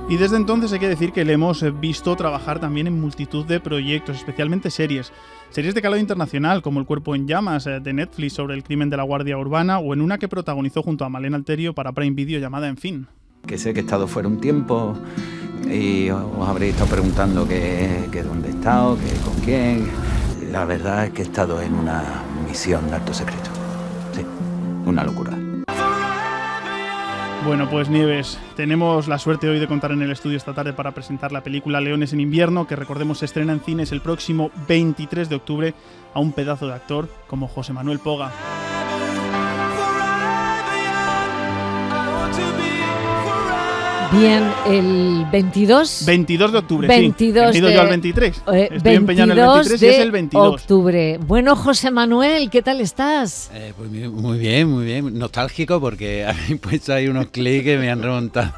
Y desde entonces hay que decir que le hemos visto trabajar también en multitud de proyectos, especialmente series. Series de calado internacional, como El cuerpo en llamas de Netflix sobre el crimen de la Guardia Urbana, o en una que protagonizó junto a Malena Alterio para Prime Video llamada En fin. Que sé que he estado fuera un tiempo y os habréis estado preguntando que dónde he estado, que con quién. La verdad es que he estado en una misión de alto secreto. Sí, una locura. Bueno, pues Nieves, tenemos la suerte hoy de contar en el estudio esta tarde para presentar la película Leones en invierno, que recordemos se estrena en cines el próximo 23 de octubre, a un pedazo de actor como José Manuel Poga. Bien, el 22 de octubre, 22 sí. Yo al 23. Estoy empeñado en el 23 y es el 22. Octubre. Bueno, José Manuel, ¿qué tal estás? Pues muy bien. Nostálgico porque habéis puesto ahí unos clics que me han remontado.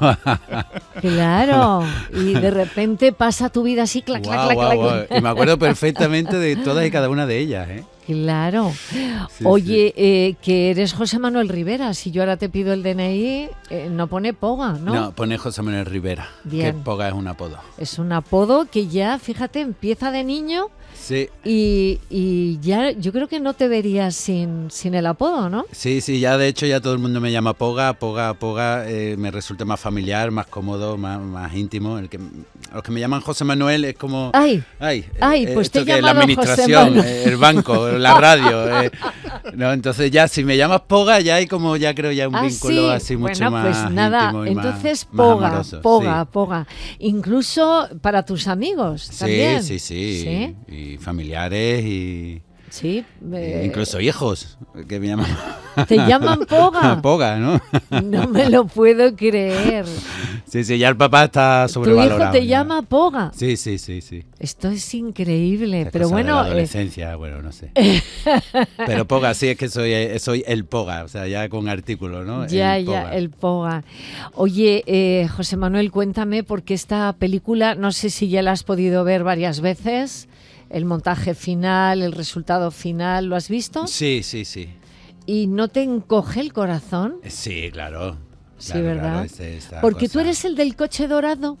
Claro, y de repente pasa tu vida así, clac. Y me acuerdo perfectamente de todas y cada una de ellas, ¿eh? Claro. Sí, Oye, sí. Que eres José Manuel Rivera. Si yo ahora te pido el DNI, no pone Poga, ¿no? No, pone José Manuel Rivera. Bien. Que Poga es un apodo. Es un apodo que ya, fíjate, empieza de niño. Sí. Y ya yo creo que no te verías sin el apodo, ¿no? Sí, ya de hecho ya todo el mundo me llama Poga, me resulta más familiar, más cómodo, más íntimo. Los que me llaman José Manuel es como... Ay, pues te he llamado la administración, José Manuel. El banco, la radio. No, entonces ya si me llamas Poga ya hay como, ya creo ya un vínculo sí. así mucho bueno, más pues nada, íntimo y entonces más amoroso. Poga. Incluso para tus amigos también. Sí. Y familiares y... Sí. Incluso hijos que me llaman. ¿Te llaman Poga? Poga, ¿no? No me lo puedo creer. Sí, ya el papá está sobrevalorado. ¿Tu hijo te llama Poga? Sí. Esto es increíble, es pero cosa bueno... de la adolescencia, bueno, no sé. Pero Poga, sí, es que soy el Poga, o sea, ya con artículo, ¿no? El Poga. Oye, José Manuel, cuéntame, porque esta película, no sé si ya la has podido ver varias veces, el montaje final, el resultado final, ¿lo has visto? Sí. ¿Y no te encoge el corazón? Sí, claro. Sí, ¿verdad? Claro, porque tú eres el del coche dorado.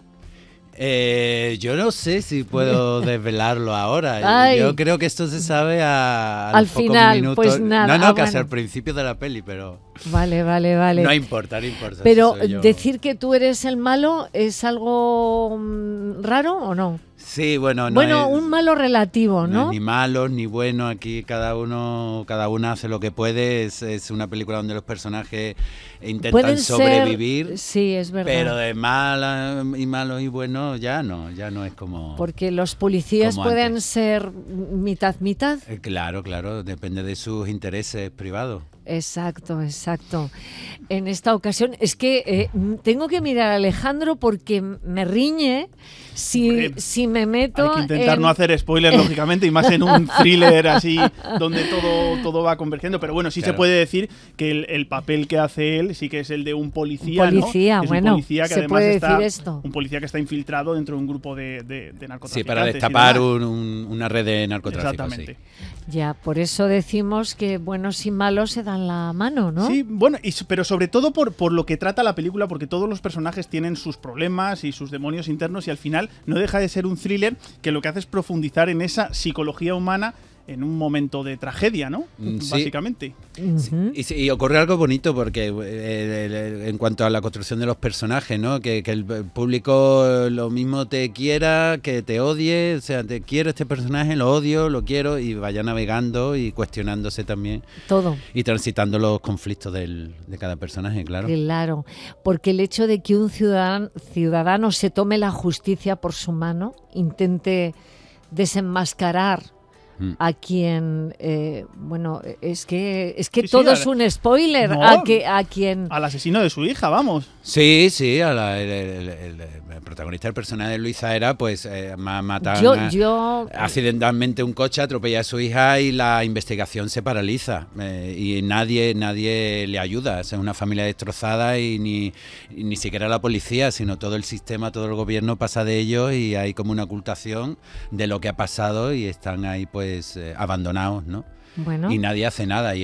Yo no sé si puedo desvelarlo ahora. Ay. Yo creo que esto se sabe al pocos final, minutos. pues nada. No, casi bueno. al principio de la peli, pero... Vale. No importa. Pero si decir que tú eres el malo es algo raro o no? Sí, bueno, un malo relativo, ¿no? No es ni malo ni bueno, aquí cada una hace lo que puede, es una película donde los personajes intentan sobrevivir. Sí, es verdad. Pero de malos y buenos ya no es como... Porque los policías pueden antes. ser mitad. Claro, depende de sus intereses privados. Exacto. En esta ocasión es que tengo que mirar a Alejandro porque me riñe si me meto. Hay que intentar no hacer spoilers, lógicamente, y más en un thriller así donde todo va convergiendo. Pero bueno, sí, claro. Se puede decir que el papel que hace él sí que es el de un policía, ¿no? Es un policía que además está un policía que está infiltrado dentro de un grupo de narcotraficantes. Sí, para destapar una red de narcotráfico. Exactamente. Sí. Ya, por eso decimos que buenos y malos se dan la mano, ¿no? Sí, bueno, pero sobre todo por lo que trata la película, porque todos los personajes tienen sus problemas y sus demonios internos, y al final no deja de ser un thriller que lo que hace es profundizar en esa psicología humana en un momento de tragedia, ¿no? Sí. Básicamente. Uh-huh. Y ocurre algo bonito porque en cuanto a la construcción de los personajes, ¿no? Que el público lo mismo te quiera, que te odie, o sea, te quiero este personaje, lo odio, lo quiero, y vaya navegando y cuestionándose también. Todo. Y transitando los conflictos de cada personaje, claro. Claro, porque el hecho de que un ciudadano se tome la justicia por su mano, intente desenmascarar a quien, es que sí, todo es un spoiler, no, a quien... Al asesino de su hija, vamos. Sí, el protagonista, el personaje de Luis Zaera, pues mata accidentalmente un coche, atropella a su hija y la investigación se paraliza y nadie le ayuda. Es una familia destrozada y ni siquiera la policía, sino todo el sistema, todo el gobierno pasa de ellos y hay como una ocultación de lo que ha pasado y están ahí pues abandonados, ¿no? Bueno. Y nadie hace nada.